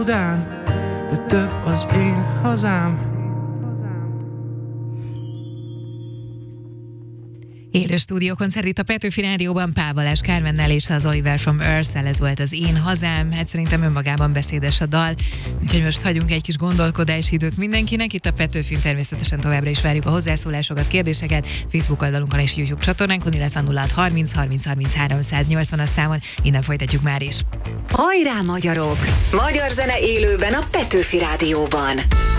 csodán, de több az én hazám. Élő stúdiókoncert itt a Petőfi Rádióban Pál Balázs Kármennel és az Oliver from Earth-szel. Ez volt az Én hazám. Hát szerintem önmagában beszédes a dal. Úgyhogy most hagyunk egy kis gondolkodási időt mindenkinek. Itt a Petőfin természetesen továbbra is várjuk a hozzászólásokat, kérdéseket. Facebook oldalunkon és YouTube csatornánkon, illetve 0630 30 33 180 számon. Innen folytatjuk már is. Hajrá magyarok! Magyar zene élőben a Petőfi Rádióban.